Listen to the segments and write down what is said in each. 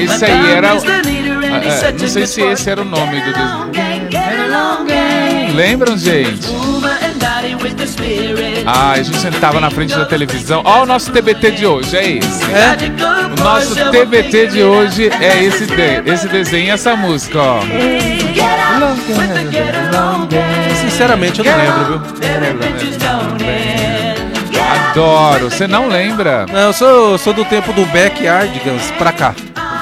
esse aí era... não sei se esse era o nome do desenho. Lembram, gente? Ah, a gente sentava na frente da televisão. Ó, o nosso TBT de hoje é esse. O nosso TBT de hoje é esse desenho e essa música, ó. Sinceramente, eu não lembro, viu? Adoro. Você não lembra? Não, eu sou do tempo do Backyardigans pra cá.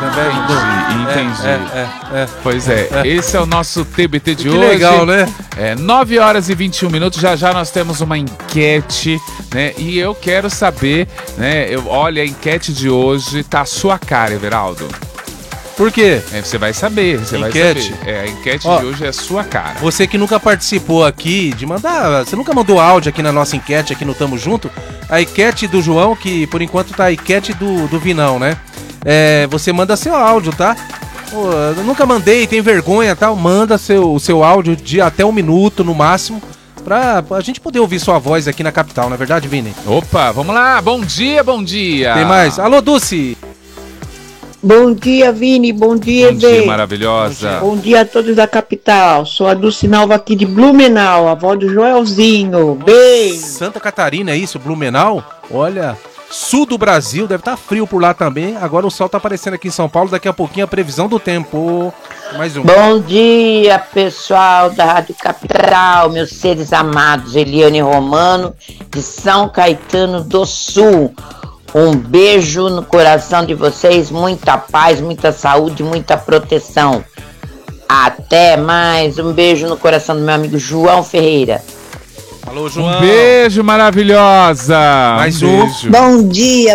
Entendi. Pois é, esse é o nosso TBT de hoje. Legal, né? 9 horas e 21 minutos, já nós temos uma enquete, né? E eu quero saber, né? Olha, a enquete de hoje tá a sua cara, Everaldo. Por quê? Você vai saber, enquete? A enquete de hoje é a sua cara. Você que nunca participou aqui de mandar... Você nunca mandou áudio aqui na nossa enquete, aqui no Tamo Junto. A enquete do João, que por enquanto tá a enquete do Vinão, né? Você manda seu áudio, tá? Pô, eu nunca mandei, tem vergonha, tá? Manda o seu áudio de até 1 minuto no máximo, pra a gente poder ouvir sua voz aqui na capital, não é verdade, Vini? Opa, vamos lá, bom dia. Tem mais? Alô, Dulce! Bom dia, Vini, bom dia, Bom dia, maravilhosa. Bom dia a todos da capital, sou a Dulce Nalva aqui de Blumenau, a avó do Joelzinho, beijo! Santa Catarina, é isso? Blumenau? Olha... Sul do Brasil, deve estar frio por lá também. Agora o sol tá aparecendo aqui em São Paulo. Daqui a pouquinho a previsão do tempo. Mais um. Bom dia, pessoal da Rádio Capital, meus seres amados. Eliane Romano, de São Caetano do Sul. Um beijo no coração de vocês. Muita paz, muita saúde, muita proteção. Até mais. Um beijo no coração do meu amigo João Ferreira. Alô, João. Um beijo, maravilhosa. Mais um beijo. Bom dia.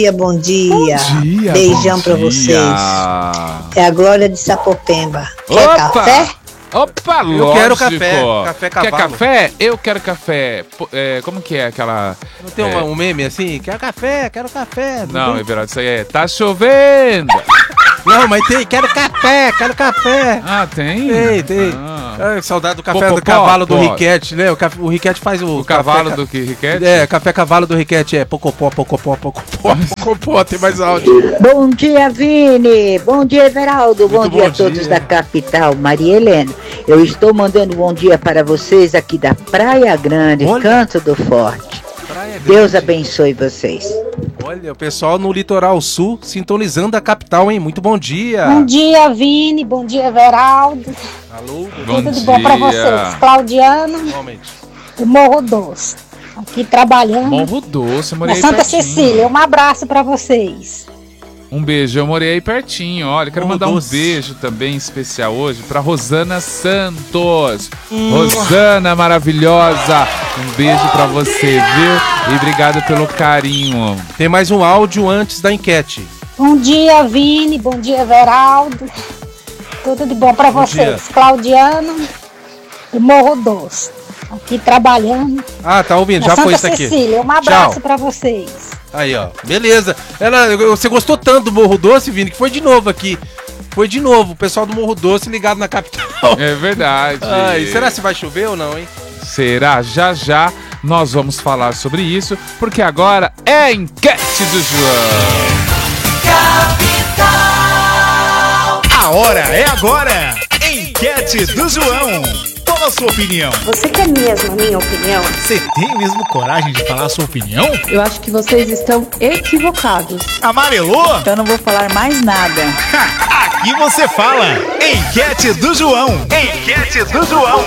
Beijão pra vocês. É a Glória de Sapopemba. Quer café? Opa, lógico. Eu quero café. Café cavalo. Quer café? Eu quero café. Como que é aquela... Não tem um meme assim? Quero café. Não, Everaldo, isso aí é... Tá chovendo. Não, mas tem, quero café. Ah, tem? Tem. Saudade do café do cavalo do Riquete, né? O Riquete faz o cavalo do Riquete? Café cavalo do Riquete, Pocopó, tem mais áudio. Bom dia, Vini. Bom dia, Everaldo. Bom dia a todos da capital. Maria Helena, eu estou mandando bom dia para vocês aqui da Praia Grande, Canto do Forte. Deus abençoe vocês. Olha, o pessoal no litoral sul sintonizando a capital, hein? Muito bom dia. Bom dia, Vini. Bom dia, Everaldo. Alô, tudo de bom pra vocês. Claudiano e Morro Doce. Aqui trabalhando. Morro Doce, morei na Santa pertinho. Cecília. Um abraço pra vocês. Um beijo, eu morei aí pertinho. Olha, quero mandar um beijo também especial hoje pra Rosana Santos. Rosana maravilhosa. Um beijo pra você, viu? E obrigado pelo carinho. Tem mais um áudio antes da enquete. Bom dia, Vini. Bom dia, Everaldo. Tudo de bom pra vocês. Claudiano e Morro Doce. Aqui trabalhando. Ah, tá ouvindo. Já foi isso aqui. Santa Cecília. Um abraço pra vocês. Aí, ó. Beleza. Você gostou tanto do Morro Doce, Vini, que foi de novo aqui. Foi de novo. O pessoal do Morro Doce ligado na capital. É verdade. Será que vai chover ou não, hein? Será? Já nós vamos falar sobre isso, porque agora é a enquete do João. Capital. A hora é agora. Enquete do João. Qual a sua opinião? Você quer mesmo a minha opinião? Você tem mesmo coragem de falar a sua opinião? Eu acho que vocês estão equivocados. Amarelou? Então não vou falar mais nada. Aqui você fala. Enquete do João. Enquete do João.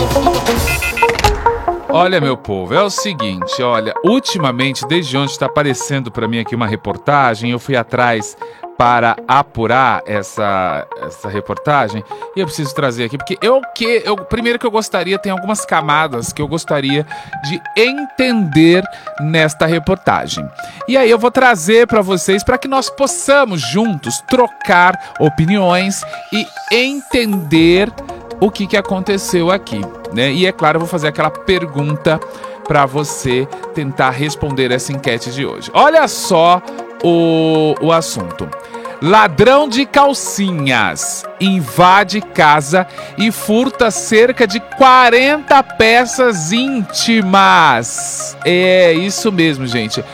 Olha, meu povo, é o seguinte, olha, ultimamente, desde ontem está aparecendo para mim aqui uma reportagem, eu fui atrás para apurar essa reportagem e eu preciso trazer aqui, porque primeiro que eu gostaria, tem algumas camadas que eu gostaria de entender nesta reportagem. E aí eu vou trazer para vocês para que nós possamos juntos trocar opiniões e entender o que aconteceu aqui, né? E é claro, eu vou fazer aquela pergunta para você tentar responder essa enquete de hoje. Olha só o assunto. Ladrão de calcinhas invade casa e furta cerca de 40 peças íntimas. É isso mesmo, gente.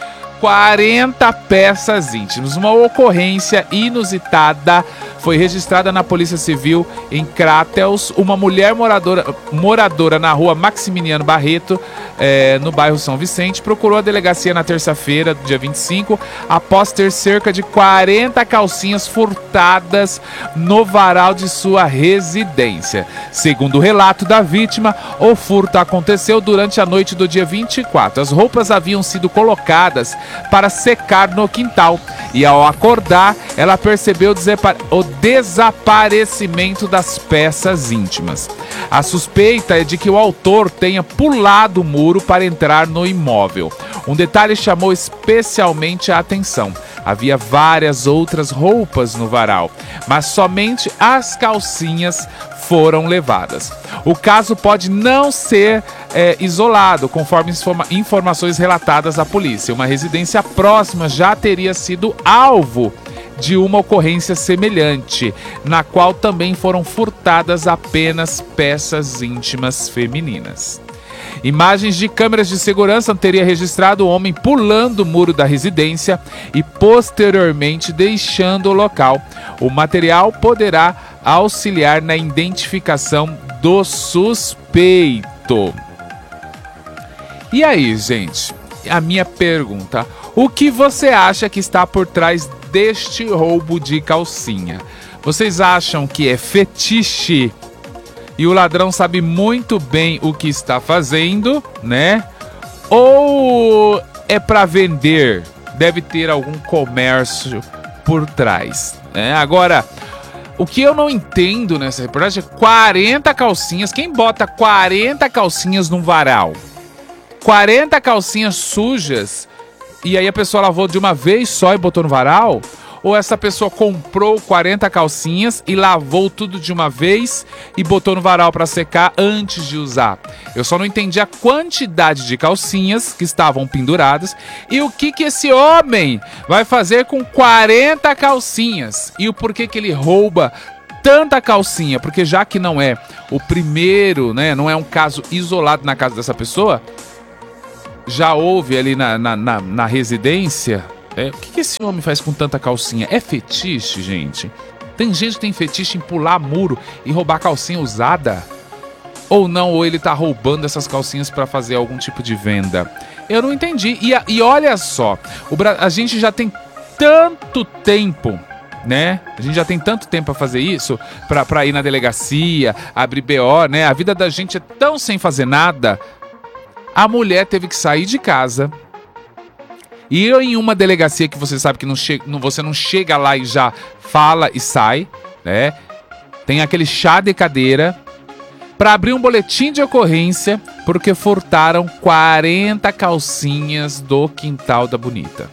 40 peças íntimas. Uma ocorrência inusitada foi registrada na Polícia Civil em Cráteus. Uma mulher moradora na rua Maximiliano Barreto, no bairro São Vicente, procurou a delegacia na terça-feira, dia 25, após ter cerca de 40 calcinhas furtadas no varal de sua residência. Segundo o relato da vítima, o furto aconteceu durante a noite do dia 24. As roupas haviam sido colocadas para secar no quintal e, ao acordar, ela percebeu o desaparecimento das peças íntimas. A suspeita é de que o autor tenha pulado o muro para entrar no imóvel. Um detalhe chamou especialmente a atenção. Havia várias outras roupas no varal, mas somente as calcinhas foram levadas. O caso pode não ser isolado, conforme informações relatadas à polícia. Uma residência próxima já teria sido alvo de uma ocorrência semelhante, na qual também foram furtadas apenas peças íntimas femininas. Imagens de câmeras de segurança teriam registrado o homem pulando o muro da residência e posteriormente deixando o local. O material poderá auxiliar na identificação do suspeito. E aí, gente, a minha pergunta: o que você acha que está por trás deste roubo de calcinha? Vocês acham que é fetiche e o ladrão sabe muito bem o que está fazendo, né? Ou é para vender? Deve ter algum comércio por trás, né? Agora, o que eu não entendo nessa reportagem é 40 calcinhas. Quem bota 40 calcinhas num varal? 40 calcinhas sujas e aí a pessoa lavou de uma vez só e botou no varal? Ou essa pessoa comprou 40 calcinhas e lavou tudo de uma vez e botou no varal para secar antes de usar? Eu só não entendi a quantidade de calcinhas que estavam penduradas e o que esse homem vai fazer com 40 calcinhas. E o porquê que ele rouba tanta calcinha. Porque já que não é o primeiro, né, não é um caso isolado na casa dessa pessoa, já houve ali na residência. O que esse homem faz com tanta calcinha? É fetiche, gente? Tem gente que tem fetiche em pular muro e roubar calcinha usada? Ou não, ou ele tá roubando essas calcinhas para fazer algum tipo de venda? Eu não entendi. E olha só, a gente já tem tanto tempo, né? A gente já tem tanto tempo para fazer isso, para ir na delegacia, abrir BO, né? A vida da gente é tão sem fazer nada. A mulher teve que sair de casa. E em uma delegacia que você sabe que você não chega lá e já fala e sai, né? Tem aquele chá de cadeira para abrir um boletim de ocorrência porque furtaram 40 calcinhas do quintal da bonita.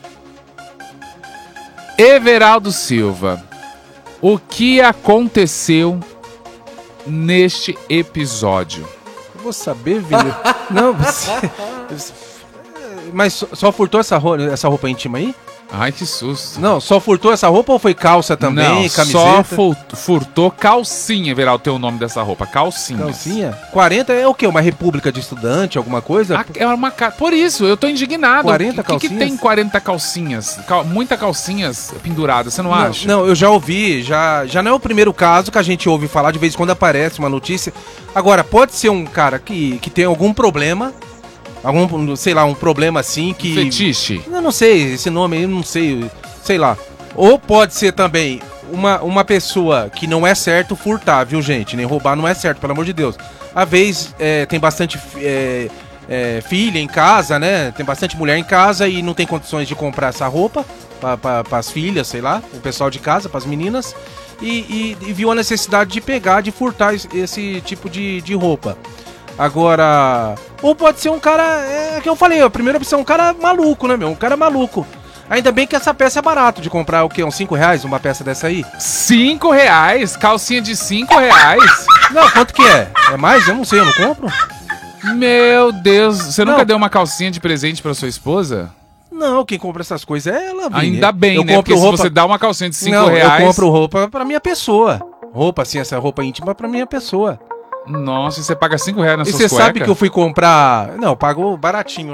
Everaldo Silva, o que aconteceu neste episódio? Eu vou saber, Vini. Não, você... Mas só furtou essa roupa íntima aí? Ai, que susto. Não, só furtou essa roupa ou foi calça também, não, camiseta? Só furtou calcinha, verá o teu nome dessa roupa, calcinha. Calcinha? 40 é o quê? Uma república de estudante, alguma coisa? É uma Por isso, eu tô indignado. 40 calcinhas? O que tem 40 calcinhas? Muita calcinhas penduradas, você não acha? Não, eu já ouvi, já não é o primeiro caso que a gente ouve falar, de vez em quando aparece uma notícia. Agora, pode ser um cara que tem algum problema... sei lá, um problema assim que... Fetiche? Eu não sei, esse nome aí, não sei, sei lá. Ou pode ser também uma pessoa que não é certo furtar, viu, gente? Nem roubar não é certo, pelo amor de Deus. Às vezes tem bastante filha em casa, né? Tem bastante mulher em casa e não tem condições de comprar essa roupa para as filhas, sei lá, o pessoal de casa, para as meninas. E viu a necessidade de pegar, de furtar esse tipo de roupa. Agora, ou pode ser um cara, que eu falei, a primeira opção, um cara maluco, né, meu? Um cara maluco. Ainda bem que essa peça é barato de comprar, o quê? Uns 5 reais uma peça dessa aí? 5 reais? Calcinha de 5 reais? Não, quanto que é? É mais? Eu não sei, eu não compro. Meu Deus, você nunca deu uma calcinha de presente pra sua esposa? Não, quem compra essas coisas é ela, Vini. Ainda bem, eu né? Compro porque roupa... se você dá uma calcinha de 5 não, reais... eu compro roupa pra minha pessoa. Roupa, assim, essa roupa íntima pra minha pessoa. Nossa, e você paga 5 reais nas suas cuecas? E você cuecas? sabe que eu fui comprar... Não, eu pago baratinho, né?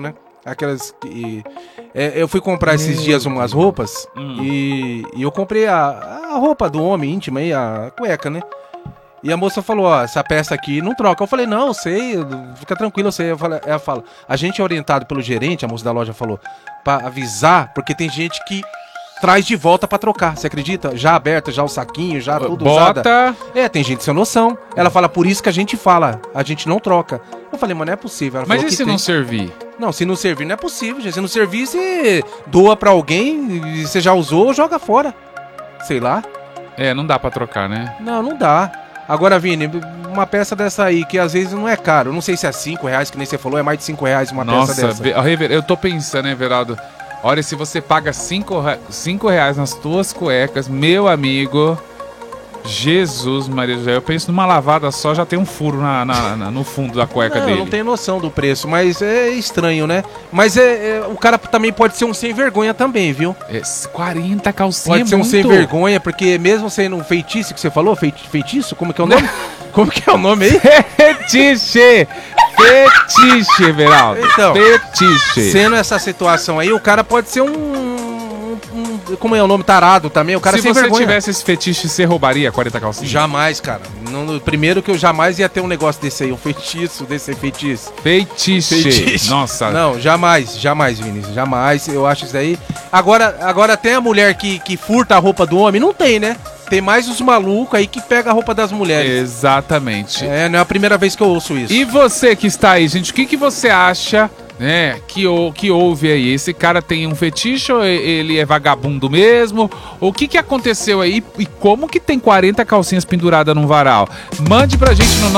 Aquelas que... eu fui comprar esses dias umas roupas e eu comprei a roupa do homem íntima aí, a cueca, né? E a moça falou, ó, essa peça aqui não troca. Eu falei, não, eu sei, fica tranquilo, eu sei. Ela fala, a gente é orientado pelo gerente, a moça da loja falou, pra avisar, porque tem gente que traz de volta pra trocar, você acredita? Já aberta, já o saquinho, já tudo usada. Tem gente sem noção. Ela fala, por isso que a gente fala, a gente não troca. Eu falei, mas não é possível. Ela Mas falou e se não servir? Não, se não servir não é possível, gente. Se não servir, você doa pra alguém, você já usou, joga fora. Sei lá. Não dá pra trocar, né? Não dá. Agora, Vini, uma peça dessa aí, que às vezes não é caro. Não sei se é R$5, que nem você falou, é mais de R$5 uma peça dessa. Nossa, eu tô pensando, Everaldo. Olha, se você paga R$5 nas tuas cuecas, meu amigo, Jesus Maria José, eu penso numa lavada só, já tem um furo no fundo da cueca dele. Eu não tenho noção do preço, mas é estranho, né? Mas o cara também pode ser um sem vergonha também, viu? 40 calcinhas pode ser um sem vergonha, porque mesmo sendo um feitiço que você falou, feitiço? Como que é o nome? Como que é o nome aí? Fetiche, Everaldo. Então, fetiche. Sendo essa situação aí, o cara pode ser como é o nome? Tarado também. O cara sem vergonha. Se você tivesse esse fetiche, você roubaria 40 calcinhas? Jamais, cara. Primeiro que eu jamais ia ter um negócio desse aí, um feitiço. Feitiço. Nossa. Não, jamais, Vinícius. Jamais. Eu acho isso aí. Agora tem a mulher que furta a roupa do homem? Não tem, né? Tem mais os malucos aí que pega a roupa das mulheres. Exatamente. Não é a primeira vez que eu ouço isso. E você que está aí, gente, o que você acha, né, que houve aí? Esse cara tem um fetiche ou ele é vagabundo mesmo? O que aconteceu aí e como que tem 40 calcinhas penduradas num varal? Mande pra gente no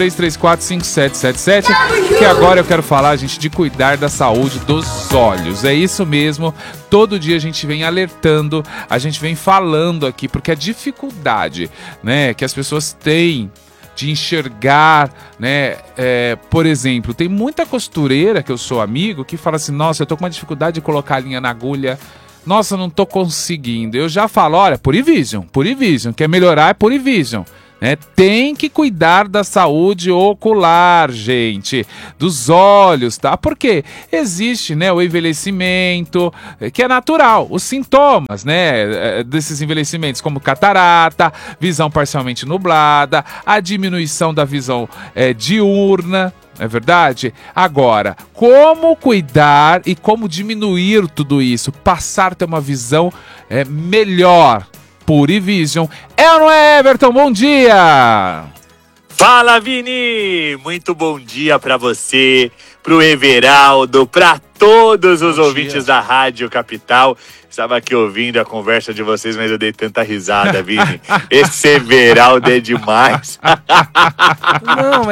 983345777, que agora eu quero falar, gente, de cuidar da saúde dos olhos. É isso mesmo. Todo dia a gente vem alertando, a gente vem falando aqui, porque a dificuldade, né, que as pessoas têm de enxergar, né, por exemplo, tem muita costureira que eu sou amigo que fala assim, nossa, eu tô com uma dificuldade de colocar a linha na agulha, nossa, não tô conseguindo. Eu já falo, olha, Purivision, quer melhorar é Purivision. Tem que cuidar da saúde ocular, gente, dos olhos, tá? Porque existe, né, o envelhecimento, que é natural, os sintomas, né, desses envelhecimentos, como catarata, visão parcialmente nublada, a diminuição da visão diurna. É verdade? Agora, como cuidar e como diminuir tudo isso? Passar a ter uma visão melhor. Purivision. É ou não é, Everton? Bom dia! Fala, Vini! Muito bom dia pra você, pro Everaldo, pra todos os ouvintes da Rádio Capital. Estava aqui ouvindo a conversa de vocês, mas eu dei tanta risada, Vini. Esse Everaldo é demais. Não,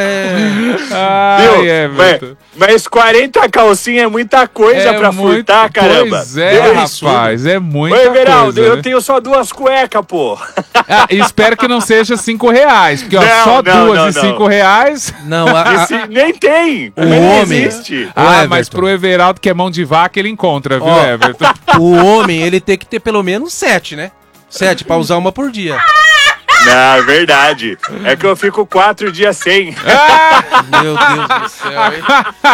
mas 40 calcinhas é muita coisa pra furtar, caramba. Pois rapaz, é muita coisa. Ô, Everaldo, né? eu tenho só 2 cuecas, pô. Espero que não seja R$5, porque só duas de R$5. Não, nem tem. O homem existe. Mas pro Everaldo, que é mão de vaca, ele encontra, viu, Everton? O homem, ele tem que ter pelo menos 7, né? 7 pra usar uma por dia. Não, é verdade. É que eu fico 4 dias sem. Meu Deus do céu, hein?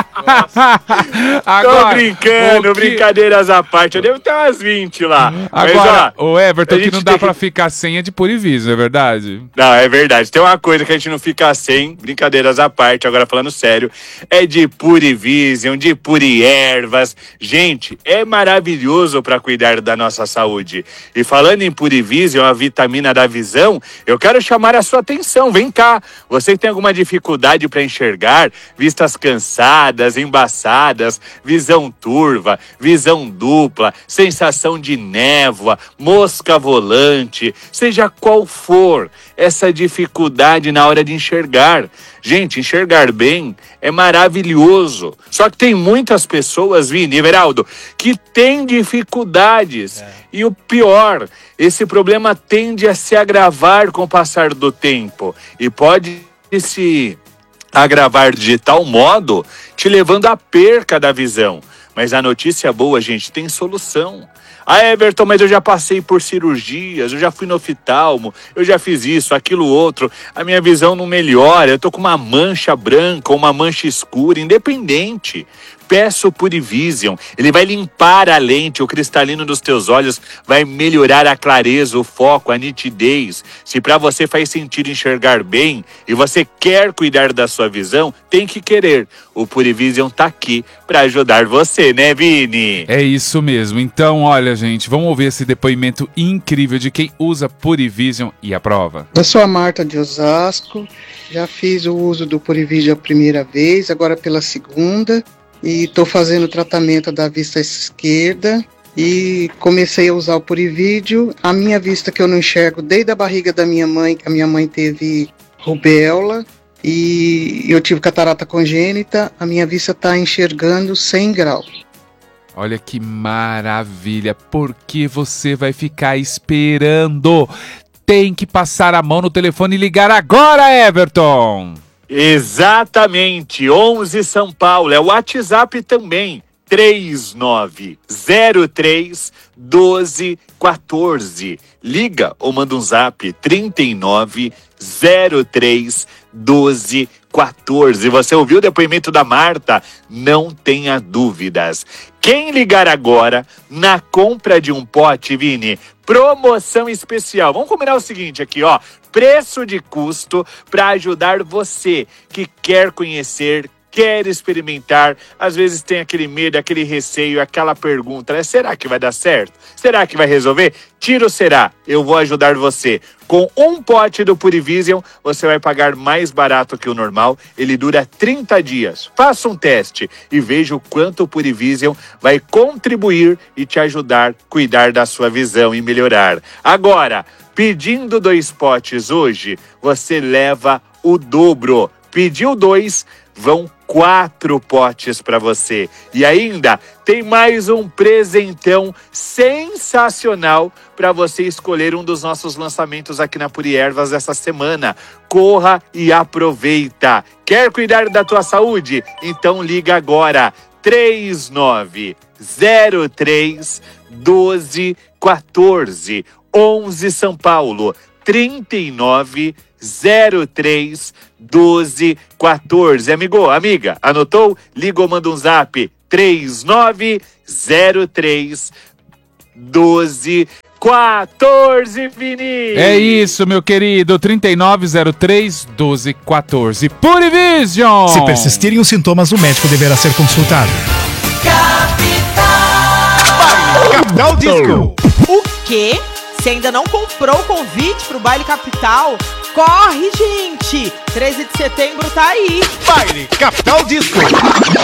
Tô brincando, brincadeiras à parte. Eu devo ter umas 20 lá. Agora, mas, o Everton, que não dá pra ficar sem é de Purivision, é verdade? Não, é verdade. Tem uma coisa que a gente não fica sem, brincadeiras à parte, agora falando sério, é de Purivision, de Puriervas. Gente, é maravilhoso pra cuidar da nossa saúde. E falando em Purivision, a vitamina da visão, eu quero chamar a sua atenção. Vem cá. Você que tem alguma dificuldade para enxergar, vistas cansadas, embaçadas, visão turva, visão dupla, sensação de névoa, mosca volante, seja qual for essa dificuldade na hora de enxergar. Gente, enxergar bem é maravilhoso. Só que tem muitas pessoas, Vini, Everaldo, que têm dificuldades. E o pior, esse problema tende a se agravar com o passar do tempo. E pode se agravar de tal modo, te levando à perca da visão. Mas a notícia boa, gente, tem solução. Ah, Everton, mas eu já passei por cirurgias, eu já fui no oftalmo, eu já fiz isso, aquilo, outro. A minha visão não melhora, eu tô com uma mancha branca ou uma mancha escura, independente. Peça o Purivision, ele vai limpar a lente, o cristalino dos teus olhos, vai melhorar a clareza, o foco, a nitidez. Se para você faz sentido enxergar bem e você quer cuidar da sua visão, tem que querer. O Purivision tá aqui para ajudar você, né, Vini? É isso mesmo. Então, olha, gente, vamos ouvir esse depoimento incrível de quem usa Purivision e aprova. Eu sou a Marta de Osasco, já fiz o uso do Purivision a primeira vez, agora pela segunda. E estou fazendo o tratamento da vista esquerda e comecei a usar o Purivision. A minha vista que eu não enxergo desde a barriga da minha mãe, que a minha mãe teve rubéola e eu tive catarata congênita, a minha vista está enxergando 100 graus. Olha que maravilha, porque você vai ficar esperando. Tem que passar a mão no telefone e ligar agora, Everton! Exatamente, 11 São Paulo, é o WhatsApp também, 3903-1214. Liga ou manda um zap, 3903-1214. Você ouviu o depoimento da Marta? Não tenha dúvidas. Quem ligar agora, na compra de um pote, Vini, promoção especial. Vamos combinar o seguinte aqui, ó. Preço de custo para ajudar você que quer conhecer, quer experimentar, às vezes tem aquele medo, aquele receio, aquela pergunta, né? Será que vai dar certo? Será que vai resolver? Tira o será, eu vou ajudar você. Com um pote do Purivision, você vai pagar mais barato que o normal, ele dura 30 dias. Faça um teste e veja o quanto o Purivision vai contribuir e te ajudar a cuidar da sua visão e melhorar. Agora, pedindo 2 potes hoje, você leva o dobro. Pediu 2, vão 4 potes para você. E ainda tem mais um presentão sensacional para você escolher um dos nossos lançamentos aqui na Puri Ervas essa semana. Corra e aproveita. Quer cuidar da tua saúde? Então liga agora. 3903-1214. 11 São Paulo, 3903-1214. Amigo, amiga, anotou? Liga ou manda um zap, 3903-1214, Vini. É isso, meu querido, 3903-1214. Purivision! Se persistirem os sintomas, o médico deverá ser consultado. Capital Disco. O quê? Se ainda não comprou o convite pro Baile Capital, corre, gente! 13 de setembro tá aí. Baile Capital Disco.